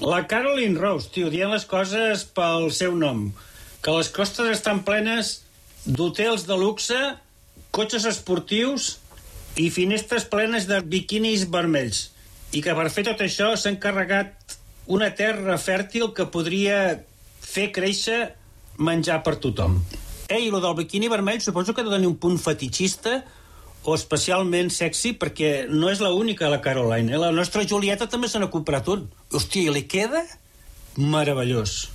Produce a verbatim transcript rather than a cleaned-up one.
La Caroline Rose, tio, dient les coses pel seu nom. Que les costes estan plenes d'hotels de luxe, cotxes esportius i finestres plenes de biquinis vermells. I que per fer tot això s'ha encarregat una terra fèrtil que podria fer créixer menjar per tothom. Ei, lo del biquini vermell suposo que ha de tenir un punt fetichista o especialment sexy, perquè no és l'única, la Caroline. Eh? La nostra Julieta també se n'ha comprat un. Hòstia, i li queda meravellós.